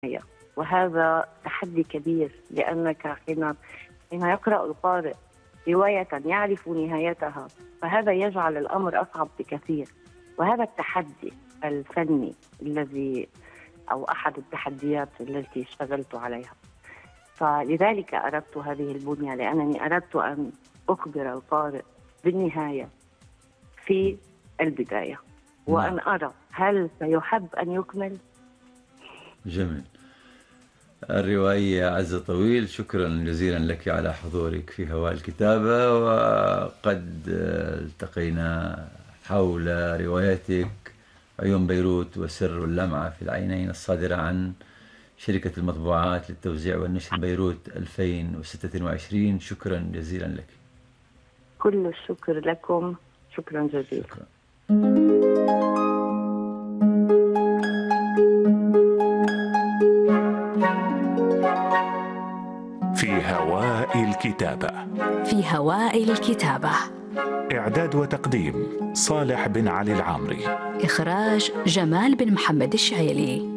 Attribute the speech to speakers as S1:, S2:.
S1: وهذا تحدي كبير، لأنك حين يقرأ القارئ رواية يعرف نهايتها فهذا يجعل الأمر أصعب بكثير. وهذا التحدي الفني الذي أو أحد التحديات التي اشتغلت عليها، فلذلك أردت هذه البنية، لأنني أردت أن أخبر القارئ بالنهاية في البداية وأن أرى هل سيحب أن يكمل.
S2: جميل. الروائية عزة طويل، شكرا جزيلا لك على حضورك في هواء الكتابة، وقد التقينا حول روايتك عيون بيروت وسر اللمعة في العينين، الصادرة عن شركة المطبوعات للتوزيع والنشر بيروت 2026. شكرا جزيلا لك.
S1: كل الشكر لكم، شكرا جزيلا.
S2: شكرا.
S3: في هواء الكتابة.
S4: في هواء الكتابة.
S3: إعداد وتقديم صالح بن علي العامري.
S4: إخراج جمال بن محمد الشعيلي.